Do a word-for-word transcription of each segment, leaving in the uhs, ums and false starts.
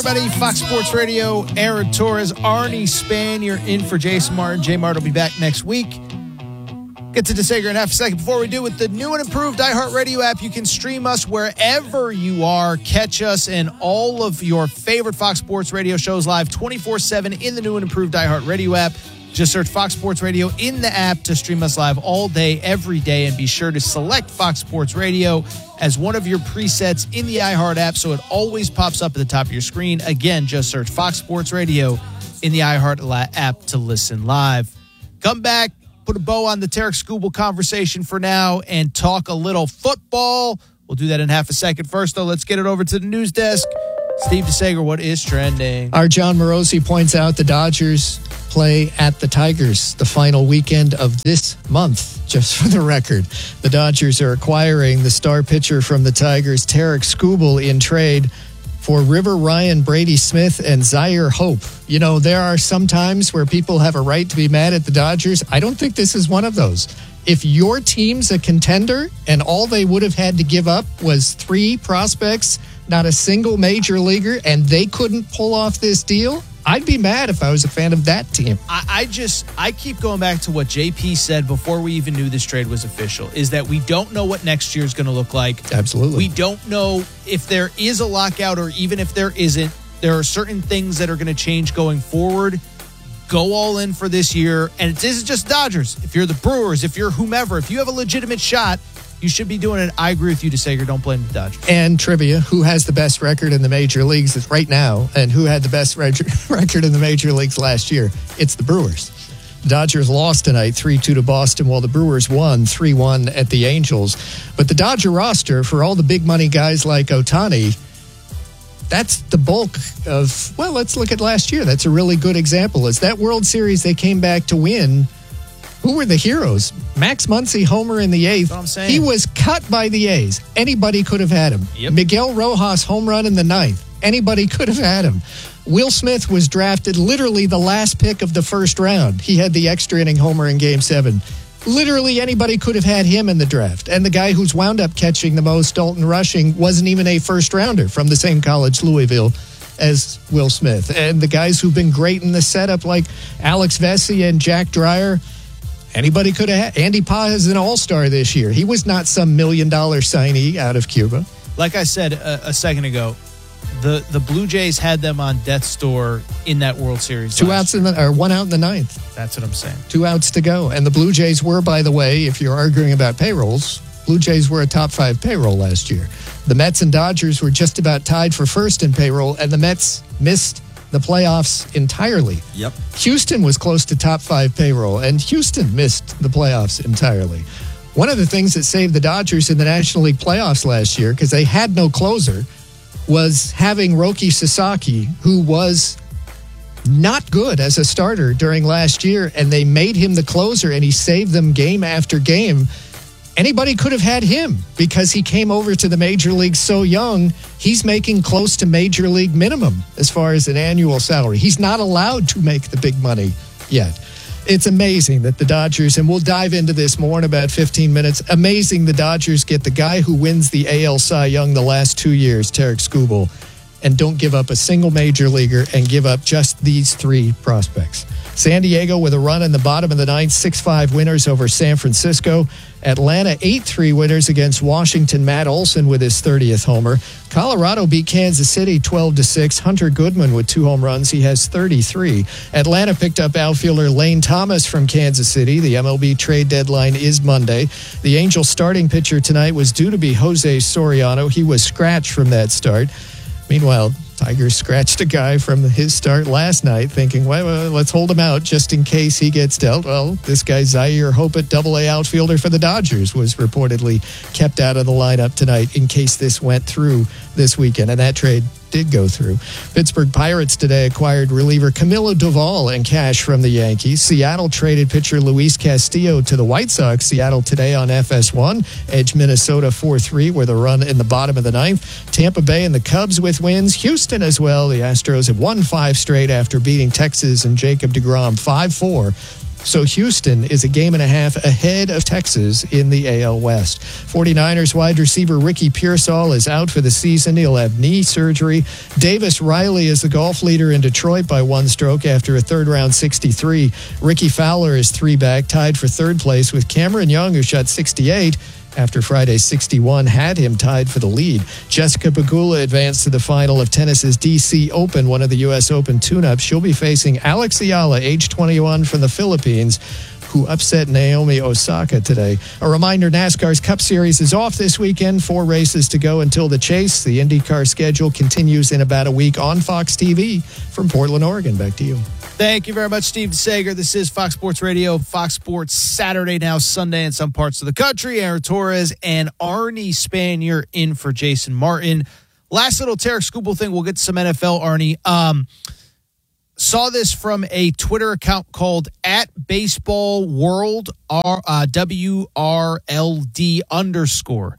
Everybody, Fox Sports Radio, Aaron Torres, Arnie Span, you're in for Jason Martin. J Mart will be back next week. Get to DeSager in half a second. Before we do, with the new and improved iHeartRadio app, you can stream us wherever you are. Catch us and all of your favorite Fox Sports Radio shows live twenty-four seven in the new and improved iHeartRadio app. Just search Fox Sports Radio in the app to stream us live all day, every day, and be sure to select Fox Sports Radio as one of your presets in the iHeart app so it always pops up at the top of your screen. Again, just search Fox Sports Radio in the iHeart app to listen live. Come back, put a bow on the Tarek Skubal conversation for now, and talk a little football. We'll do that in half a second. First, though, let's get it over to the news desk. Steve DeSager, what is trending? Our John Morosi points out the Dodgers play at the Tigers the final weekend of this month, just for the record. The Dodgers are acquiring the star pitcher from the Tigers, Tarek Skubal, in trade for River Ryan, Brady Smith, and Zaire Hope. You know, there are some times where people have a right to be mad at the Dodgers. I don't think this is one of those. If your team's a contender and all they would have had to give up was three prospects, not a single major leaguer, and they couldn't pull off this deal, I'd be mad if I was a fan of that team. I, I just, I keep going back to what J P said before we even knew this trade was official, is that we don't know what next year's going to look like. Absolutely. We don't know if there is a lockout or even if there isn't. There are certain things that are going to change going forward. Go all in for this year. And it isn't just Dodgers. If you're the Brewers, if you're whomever, if you have a legitimate shot, you should be doing it. I agree with you, DeSager. Don't blame the Dodgers. And trivia, who has the best record in the major leagues right now, and who had the best record in the major leagues last year? It's the Brewers. The Dodgers lost tonight three two to Boston, while the Brewers won three one at the Angels. But the Dodger roster, for all the big money guys like Ohtani, that's the bulk of, well, let's look at last year. That's a really good example. Is that World Series they came back to win, who were the heroes? Max Muncy, homer in the eighth. That's what I'm saying. He was cut by the A's. Anybody could have had him. Yep. Miguel Rojas, home run in the ninth. Anybody could have had him. Will Smith was drafted literally the last pick of the first round. He had the extra inning homer in game seven. Literally anybody could have had him in the draft. And the guy who's wound up catching the most, Dalton Rushing, wasn't even a first rounder from the same college, Louisville, as Will Smith. And the guys who've been great in the setup, like Alex Vesey and Jack Dreyer, anybody could have had. Andy Paz is an all-star this year. He was not some million-dollar signee out of Cuba. Like I said a, a second ago, the, the Blue Jays had them on death's door in that World Series. Two outs in the, or one out in the ninth. That's what I'm saying. Two outs to go. And the Blue Jays were, by the way, if you're arguing about payrolls, Blue Jays were a top five payroll last year. The Mets and Dodgers were just about tied for first in payroll, and the Mets missed the playoffs entirely. Yep. Houston was close to top five payroll, and Houston missed the playoffs entirely. One of the things that saved the Dodgers in the National League playoffs last year, because they had no closer, was having Roki Sasaki, who was not good as a starter during last year, and they made him the closer, and he saved them game after game. Anybody could have had him because he came over to the major league so young. He's making close to major league minimum as far as an annual salary. He's not allowed to make the big money yet. It's amazing that the Dodgers, and we'll dive into this more in about fifteen minutes, amazing the Dodgers get the guy who wins the A L Cy Young the last two years, Tarek Skubal, and don't give up a single major leaguer and give up just these three prospects. San Diego with a run in the bottom of the ninth, six five winners over San Francisco. Atlanta, eight three winners against Washington. Matt Olson with his thirtieth homer. Colorado beat Kansas City twelve to six. Hunter Goodman with two home runs. He has thirty-three. Atlanta picked up outfielder Lane Thomas from Kansas City. The M L B trade deadline is Monday. The Angels starting pitcher tonight was due to be Jose Soriano. He was scratched from that start. Meanwhile, Tigers scratched a guy from his start last night, thinking, well, well, let's hold him out just in case he gets dealt. Well, this guy, Zaire Hope, at double-A outfielder for the Dodgers, was reportedly kept out of the lineup tonight in case this went through this weekend. And that trade did go through. Pittsburgh Pirates today acquired reliever Camilo Doval and cash from the Yankees. Seattle traded pitcher Luis Castillo to the White Sox. Seattle today on F S one. Edge Minnesota four three with a run in the bottom of the ninth. Tampa Bay and the Cubs with wins. Houston as well. The Astros have won five straight after beating Texas and Jacob deGrom five four So Houston is a game and a half ahead of Texas in the A L West. 49ers wide receiver Ricky Pearsall is out for the season. He'll have knee surgery. Davis Riley is the golf leader in Detroit by one stroke after a third-round sixty-three. Ricky Fowler is three back, tied for third place with Cameron Young, who shot sixty-eight. After Friday's sixty-one had him tied for the lead. Jessica Pegula advanced to the final of tennis's D C Open, one of the U S Open tune-ups. She'll be facing Alex Ayala, age twenty-one, from the Philippines, who upset Naomi Osaka today. A reminder, NASCAR's Cup Series is off this weekend. Four races to go until the chase. The IndyCar schedule continues in about a week on Fox T V. From Portland, Oregon, back to you. Thank you very much, Steve Sager. This is Fox Sports Radio, Fox Sports Saturday, now Sunday in some parts of the country. Aaron Torres and Arnie Spanier in for Jason Martin. Last little Tarek Skubal thing. We'll get to some N F L, Arnie. Um, saw this from a Twitter account called at Baseball World, R, uh, W R L D underscore.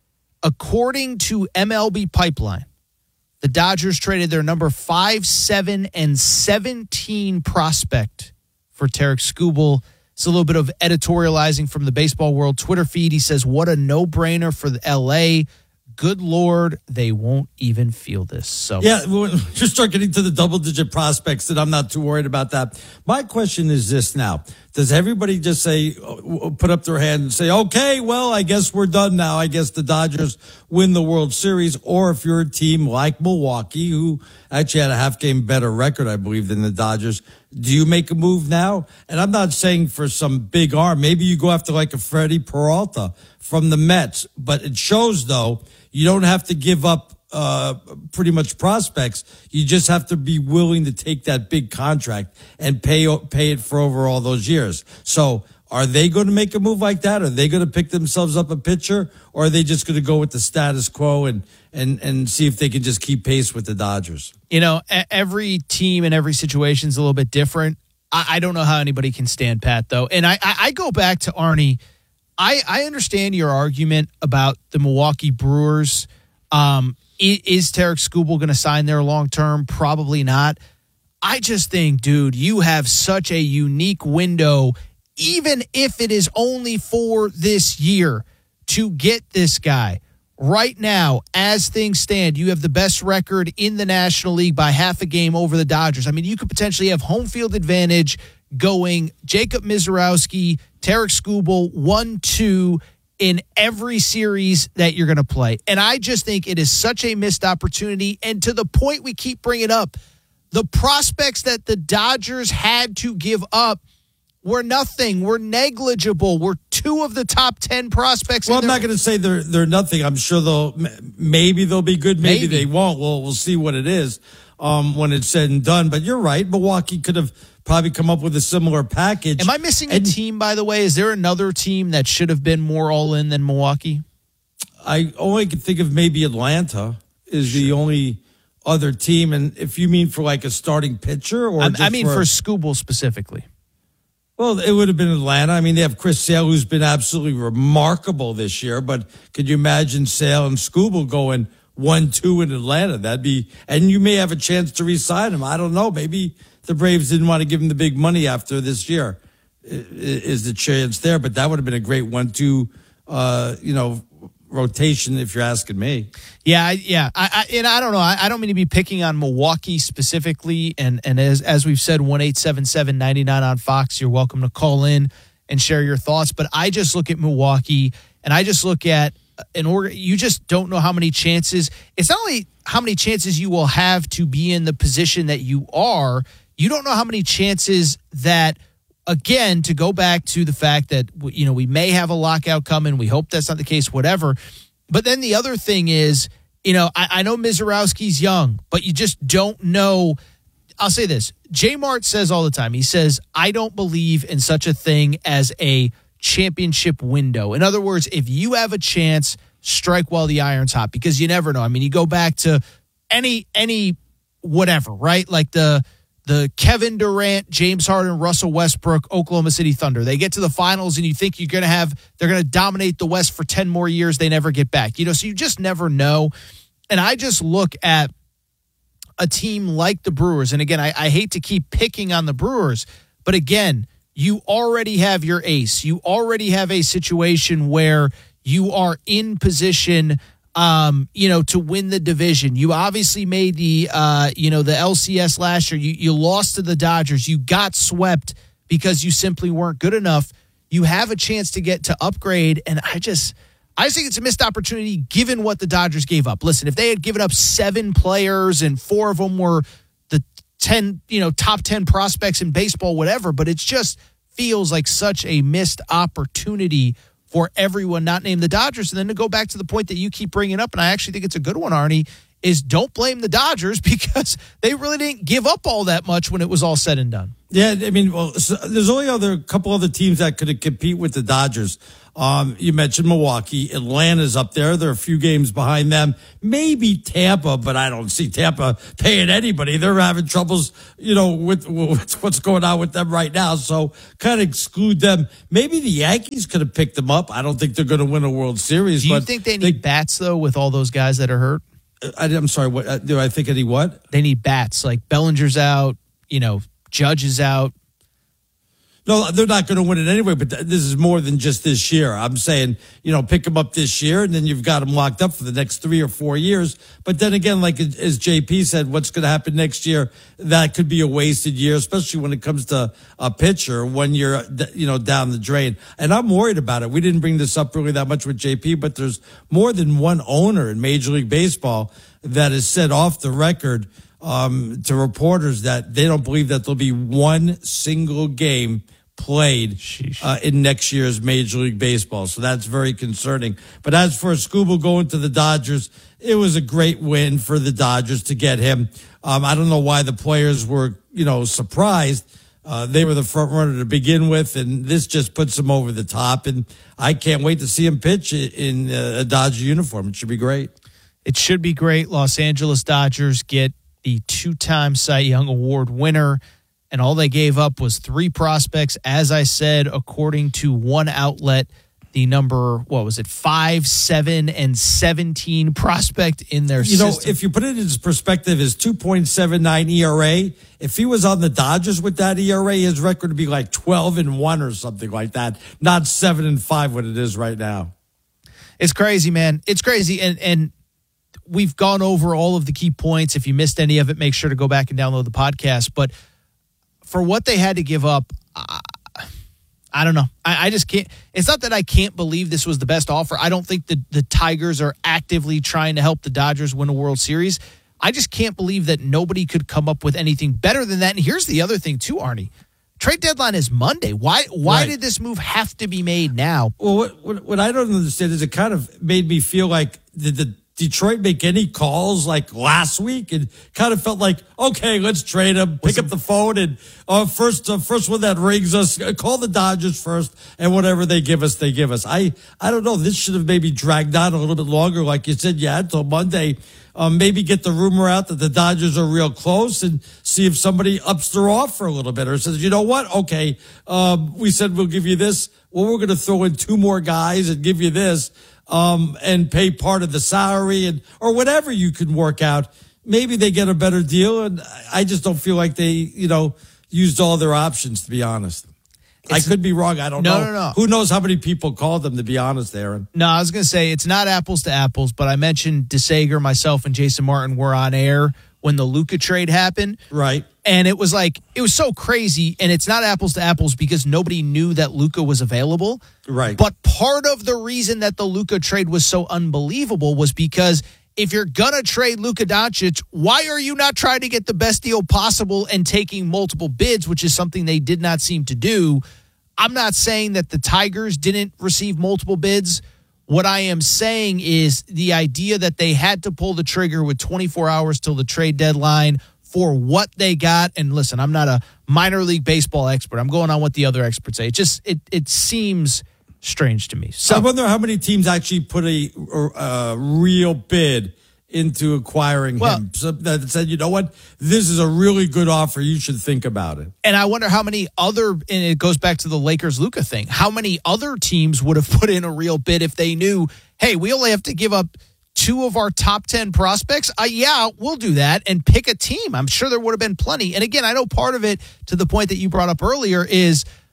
According to M L B Pipeline, the Dodgers traded their number five, seven, and seventeen prospect for Tarek Skubal. It's a little bit of editorializing from the Baseball World Twitter feed. He says, what a no-brainer for the L A. Good Lord, they won't even feel this. So yeah, we'll just start getting to the double-digit prospects, and I'm not too worried about that. My question is this now. Does everybody just say, put up their hand and say, okay, well, I guess we're done now. I guess the Dodgers win the World Series. Or if you're a team like Milwaukee, who actually had a half-game better record, I believe, than the Dodgers, do you make a move now? And I'm not saying for some big arm. Maybe you go after like a Freddie Peralta from the Mets. But it shows, though, you don't have to give up uh pretty much prospects. You just have to be willing to take that big contract and pay pay it for over all those years. So are they going to make a move like that? Are they going to pick themselves up a pitcher? Or are they just going to go with the status quo and and and see if they can just keep pace with the Dodgers? You know, every team and every situation is a little bit different. I, I don't know how anybody can stand pat, though. And I, I, I go back to Arnie. I, I understand your argument about the Milwaukee Brewers. Um, is Tarek Skubal going to sign there long term? Probably not. I just think, dude, you have such a unique window, even if it is only for this year, to get this guy. Right now, as things stand, you have the best record in the National League by half a game over the Dodgers. I mean, you could potentially have home field advantage going Jacob Misiorowski, Tarek Skubal, one two in every series that you're going to play. And I just think it is such a missed opportunity. And to the point we keep bringing up, the prospects that the Dodgers had to give up were nothing. Were negligible. Were two of the top ten prospects. Well, in I'm their- not going to say they're they're nothing. I'm sure they'll maybe they'll be good. Maybe, Maybe. they won't. Well, we'll see what it is um, when it's said and done. But you're right. Milwaukee could have probably come up with a similar package. Am I missing and a team, by the way? Is there another team that should have been more all-in than Milwaukee? I only can think of maybe Atlanta is the only other team. And if you mean for like a starting pitcher or I, just I mean for, for Skubal specifically. Well, it would have been Atlanta. I mean, they have Chris Sale, who's been absolutely remarkable this year. But could you imagine Sale and Skubal going one two in Atlanta? That'd be, and you may have a chance to re-sign him. I don't know. Maybe the Braves didn't want to give him the big money after this year. Is the chance there? But that would have been a great one two, uh, you know, rotation if you're asking me. Yeah, I, yeah, I, I, and I don't know. I, I don't mean to be picking on Milwaukee specifically, and and as as we've said, one eight seven seven ninety nine on Fox. You're welcome to call in and share your thoughts. But I just look at Milwaukee, and I just look at an org. You just don't know how many chances. It's not only how many chances you will have to be in the position that you are. You don't know how many chances that. Again, to go back to the fact that, you know, we may have a lockout coming. We hope that's not the case, whatever. But then the other thing is, you know, I, I know Misiorowski's young, but you just don't know. I'll say this. J Mart says all the time, he says, I don't believe in such a thing as a championship window. In other words, if you have a chance, strike while the iron's hot, because you never know. I mean, you go back to any, any whatever, right? Like the, The Kevin Durant, James Harden, Russell Westbrook, Oklahoma City Thunder. They get to the finals and you think you're going to have, they're going to dominate the West for ten more years. They never get back. You know, so you just never know. And I just look at a team like the Brewers. And again, I, I hate to keep picking on the Brewers, but again, you already have your ace. You already have a situation where you are in position, um, you know, to win the division. You obviously made the, uh, you know, the L C S last year. You, you lost to the Dodgers. You got swept because you simply weren't good enough. You have a chance to get to upgrade, and I just, I just think it's a missed opportunity given what the Dodgers gave up. Listen, if they had given up seven players and four of them were the ten, you know, top ten prospects in baseball, whatever, but it just feels like such a missed opportunity for everyone not named the Dodgers. And then to go back to the point that you keep bringing up, and I actually think it's a good one, Arnie, is don't blame the Dodgers because they really didn't give up all that much when it was all said and done. Yeah, I mean, well, so there's only other a couple other teams that could compete with the Dodgers. Um, you mentioned Milwaukee. Atlanta's up there. They're a few games behind them. Maybe Tampa, but I don't see Tampa paying anybody. They're having troubles, you know, with, with what's going on with them right now. So kind of exclude them. Maybe the Yankees could have picked them up. I don't think they're going to win a World Series. Do you but think they need they, bats, though, with all those guys that are hurt? I, I'm sorry. What uh, do I think any what? They need bats. Like Bellinger's out, you know, Judge is out. No, they're not going to win it anyway, but th- this is more than just this year. I'm saying, you know, pick them up this year, and then you've got them locked up for the next three or four years. But then again, like as J P said, what's going to happen next year, that could be a wasted year, especially when it comes to a pitcher when you're, you know, down the drain. And I'm worried about it. We didn't bring this up really that much with J P, but there's more than one owner in Major League Baseball that has said off the record um, to reporters that they don't believe that there'll be one single game played uh, in next year's Major League Baseball. So that's very concerning. But as for Skubal going to the Dodgers, it was a great win for the Dodgers to get him. Um, I don't know why the players were, you know, surprised. Uh, they were the front runner to begin with, and this just puts them over the top. And I can't wait to see him pitch in a Dodger uniform. It should be great. It should be great. Los Angeles Dodgers get the two-time Cy Young Award winner, and all they gave up was three prospects. As I said, according to one outlet, the number, what was it, five, seven, and seventeen prospect in their you system. know, if you put it into perspective, his two point seven nine E R A, if he was on the Dodgers with that E R A, his record would be like twelve and one or something like that, not seven and five what it is right now. It's crazy, man. It's crazy. And, and we've gone over all of the key points. If you missed any of it, make sure to go back and download the podcast. But for what they had to give up, uh, I don't know. I, I just can't. It's not that I can't believe this was the best offer. I don't think the, the Tigers are actively trying to help the Dodgers win a World Series. I just can't believe that nobody could come up with anything better than that. And here's the other thing too, Arnie. Trade deadline is Monday. Why Why right. did this move have to be made now? Well, what, what, what I don't understand is it kind of made me feel like did the Detroit make any calls like last week? And kind of felt like, okay, let's trade him. Pick up the phone and uh, first uh, first one that rings us, uh, call the Dodgers first, and whatever they give us, they give us. I, I don't know. This should have maybe dragged on a little bit longer. Like you said, yeah, until Monday. Um, maybe get the rumor out that the Dodgers are real close and see if somebody ups their offer a little bit or says, you know what? Okay, um, we said we'll give you this. Well, we're going to throw in two more guys and give you this. Um, and pay part of the salary and, or whatever you can work out. Maybe they get a better deal. And I just don't feel like they, you know, used all their options, to be honest. It's, I could be wrong. I don't no, know. No, no. Who knows how many people called them, to be honest, Aaron? No, I was going to say it's not apples to apples, but I mentioned DeSager, myself, and Jason Martin were on air when the Luka trade happened. Right. And it was like, it was so crazy, and it's not apples to apples because nobody knew that Luka was available. Right. But part of the reason that the Luka trade was so unbelievable was because if you're going to trade Luka Doncic, why are you not trying to get the best deal possible and taking multiple bids, which is something they did not seem to do? I'm not saying that the Tigers didn't receive multiple bids. What I am saying is the idea that they had to pull the trigger with twenty-four hours till the trade deadline for what they got. And listen, I'm not a minor league baseball expert. I'm going on what the other experts say. It just, it, it seems strange to me. So I wonder how many teams actually put a, a real bid into acquiring well, him. So that said, you know what? This is a really good offer. You should think about it. And I wonder how many other, and it goes back to the Lakers-Luka thing, how many other teams would have put in a real bid if they knew, hey, we only have to give up two of our top ten prospects? Uh, yeah, we'll do that and pick a team. I'm sure there would have been plenty. And again, I know part of it, to the point that you brought up earlier, is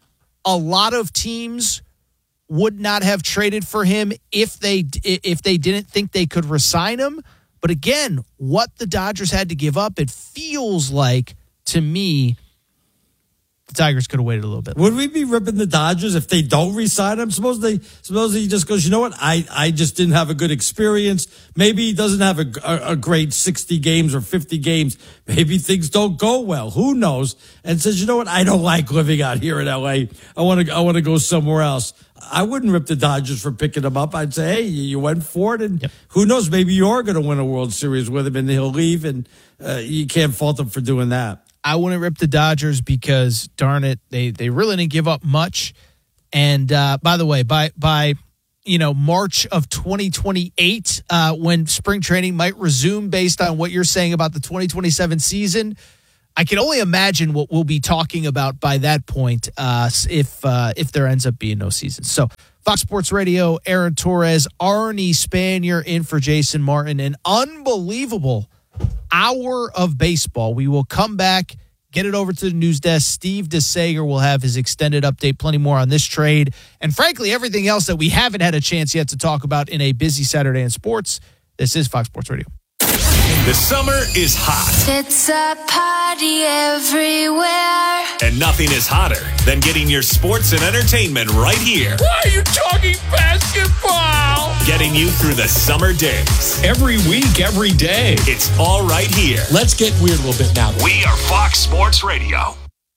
a lot of teams would not have traded for him if they if they didn't think they could re-sign him. But again, what the Dodgers had to give up, it feels like, to me, the Tigers could have waited a little bit. Would we be ripping the Dodgers if they don't re-sign him? Suppose they, suppose he just goes, you know what? I, I just didn't have a good experience. Maybe he doesn't have a, a, a great sixty games or fifty games. Maybe things don't go well. Who knows? And says, you know what? I don't like living out here in L A. I want to, I want to go somewhere else. I wouldn't rip the Dodgers for picking him up. I'd say, hey, you went for it, and yep. Who knows? Maybe you are going to win a World Series with him, and he'll leave, and uh, you can't fault him for doing that. I wouldn't rip the Dodgers because, darn it, they they really didn't give up much. And uh, by the way, by by you know March of twenty twenty-eight, uh, when spring training might resume, based on what you're saying about the twenty twenty-seven season, I can only imagine what we'll be talking about by that point uh, if uh, if there ends up being no season. So, Fox Sports Radio, Aaron Torres, Arnie Spanier in for Jason Martin. An unbelievable hour of baseball. We will come back, get it over to the news desk. Steve DeSager will have his extended update, plenty more on this trade, and frankly, everything else that we haven't had a chance yet to talk about in a busy Saturday in sports. This is Fox Sports Radio. The summer is hot. It's a party everywhere. And nothing is hotter than getting your sports and entertainment right here. Why are you talking basketball? Getting you through the summer days. Every week, every day. It's all right here. Let's get weird a little bit now. We are Fox Sports Radio.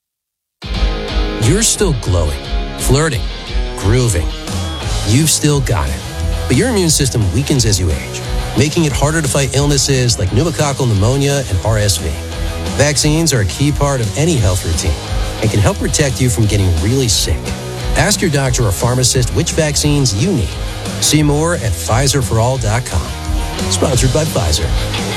You're still glowing, flirting, grooving. You've still got it. But your immune system weakens as you age, making it harder to fight illnesses like pneumococcal pneumonia and R S V. Vaccines are a key part of any health routine and can help protect you from getting really sick. Ask your doctor or pharmacist which vaccines you need. See more at Pfizer for all dot com. Sponsored by Pfizer.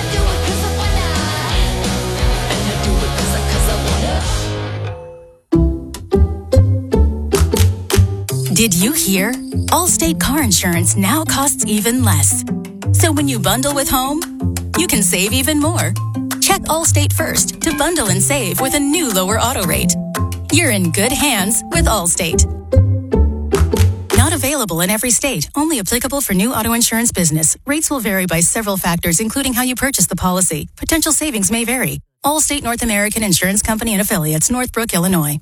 Did you hear? Allstate car insurance now costs even less. So when you bundle with home, you can save even more. Check Allstate first to bundle and save with a new lower auto rate. You're in good hands with Allstate. Not available in every state. Only applicable for new auto insurance business. Rates will vary by several factors, including how you purchase the policy. Potential savings may vary. Allstate North American Insurance Company and Affiliates, Northbrook, Illinois.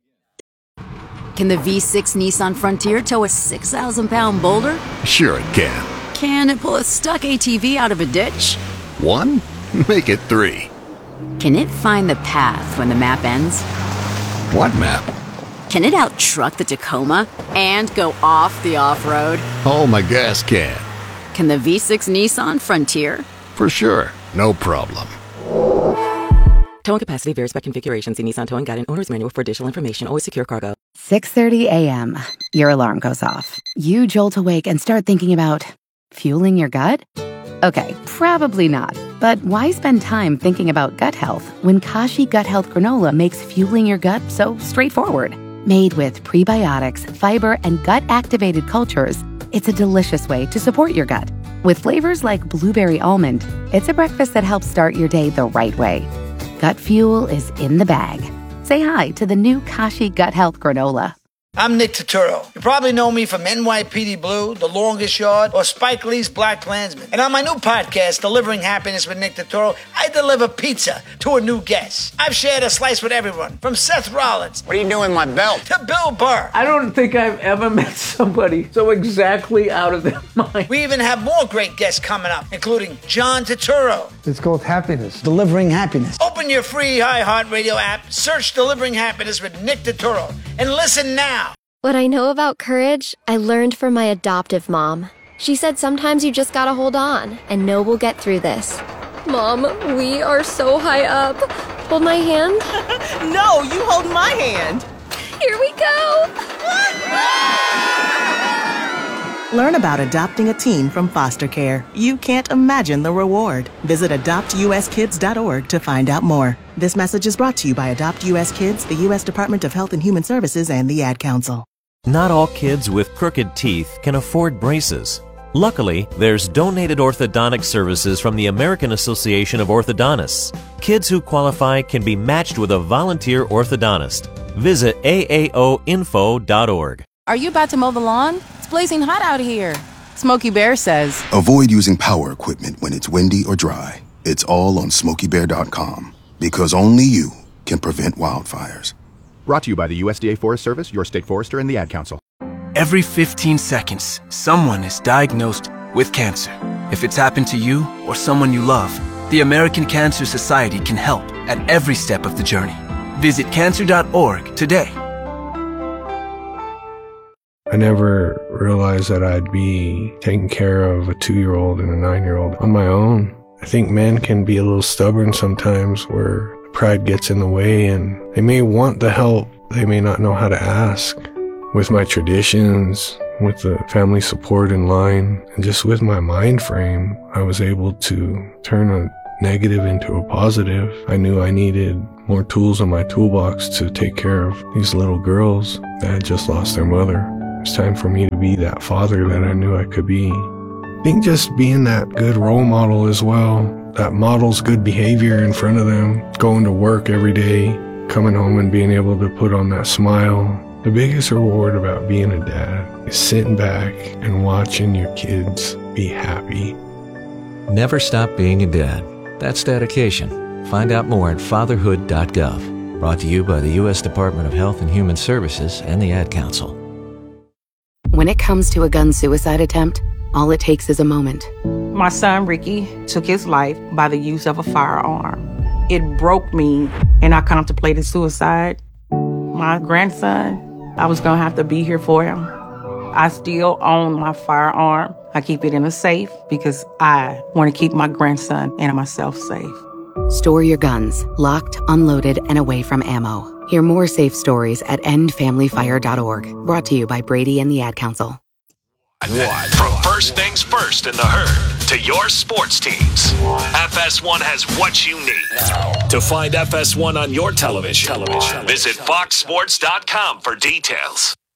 Can the V six Nissan Frontier tow a six thousand pound boulder? Sure it can. Can it pull a stuck A T V out of a ditch? One? Make it three. Can it find the path when the map ends? What map? Can it out-truck the Tacoma and go off the off-road? Oh, my gas can. Can the V six Nissan Frontier? For sure. No problem. Towing capacity varies by configuration. See Nissan Towing Guide and Owner's Manual for additional information. Always secure cargo. six thirty a.m. Your alarm goes off. You jolt awake and start thinking about fueling your gut? Okay, probably not. But why spend time thinking about gut health when Kashi Gut Health Granola makes fueling your gut so straightforward? Made with prebiotics, fiber, and gut-activated cultures, it's a delicious way to support your gut. With flavors like blueberry almond, it's a breakfast that helps start your day the right way. Gut fuel is in the bag. Say hi to the new Kashi Gut Health Granola. I'm Nick Turturro. You probably know me from N Y P D Blue, The Longest Yard, or Spike Lee's Black Klansman. And on my new podcast, Delivering Happiness with Nick Turturro, I deliver pizza to a new guest. I've shared a slice with everyone, from Seth Rollins. What are you doing with my belt? To Bill Burr. I don't think I've ever met somebody so exactly out of their mind. We even have more great guests coming up, including John Turturro. It's called Happiness. Delivering Happiness. Open your free iHeartRadio app, search Delivering Happiness with Nick Turturro, and listen now. What I know about courage, I learned from my adoptive mom. She said sometimes you just gotta hold on and know we'll get through this. Mom, we are so high up. Hold my hand. No, you hold my hand. Here we go. Learn about adopting a teen from foster care. You can't imagine the reward. Visit adopt u s kids dot org to find out more. This message is brought to you by Adopt U S Kids, the U S Department of Health and Human Services, and the Ad Council. Not all kids with crooked teeth can afford braces. Luckily, there's donated orthodontic services from the American Association of Orthodontists. Kids who qualify can be matched with a volunteer orthodontist. Visit A A O info dot org. Are you about to mow the lawn? It's blazing hot out here. Smokey Bear says, avoid using power equipment when it's windy or dry. It's all on smokey bear dot com, because only you can prevent wildfires. Brought to you by the U S D A Forest Service, your state forester, and the Ad Council. Every fifteen seconds, someone is diagnosed with cancer. If it's happened to you or someone you love, the American Cancer Society can help at every step of the journey. Visit cancer dot org today. I never realized that I'd be taking care of a two-year-old and a nine-year-old on my own. I think men can be a little stubborn sometimes, where pride gets in the way and they may want the help, they may not know how to ask. With my traditions, with the family support in line, and just with my mind frame, I was able to turn a negative into a positive. I knew I needed more tools in my toolbox to take care of these little girls that had just lost their mother. It's time for me to be that father that I knew I could be. I think just being that good role model as well, that models good behavior in front of them, going to work every day, coming home and being able to put on that smile. The biggest reward about being a dad is sitting back and watching your kids be happy. Never stop being a dad. That's dedication. Find out more at fatherhood dot gov. Brought to you by the U S Department of Health and Human Services and the Ad Council. When it comes to a gun suicide attempt, all it takes is a moment. My son, Ricky, took his life by the use of a firearm. It broke me, and I contemplated suicide. My grandson, I was going to have to be here for him. I still own my firearm. I keep it in a safe because I want to keep my grandson and myself safe. Store your guns, locked, unloaded, and away from ammo. Hear more safe stories at end family fire dot org. Brought to you by Brady and the Ad Council. From first things first in the herd to your sports teams, F S one has what you need. To find F S one on your television, television. Visit fox sports dot com for details.